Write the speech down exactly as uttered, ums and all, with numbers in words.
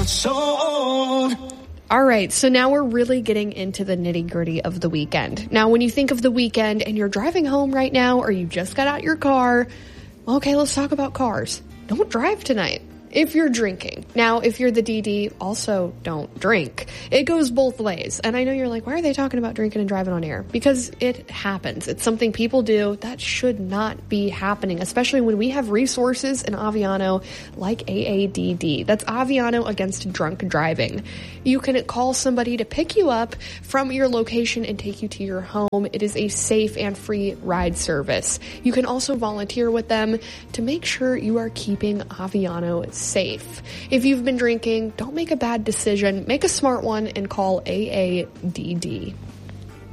not sold. All right, so now we're really getting into the nitty-gritty of the weekend. Now, when you think of the weekend and you're driving home right now or you just got out your car, okay, let's talk about cars. Don't drive tonight if you're drinking. Now, if you're the D D, also don't drink. It goes both ways. And I know you're like, why are they talking about drinking and driving on air? Because it happens. It's something people do that should not be happening, especially when we have resources in Aviano like A A D D. That's Aviano Against Drunk Driving. You can call somebody to pick you up from your location and take you to your home. It is a safe and free ride service. You can also volunteer with them to make sure you are keeping Aviano safe. If you've been drinking, don't make a bad decision. Make a smart one and call A A D D.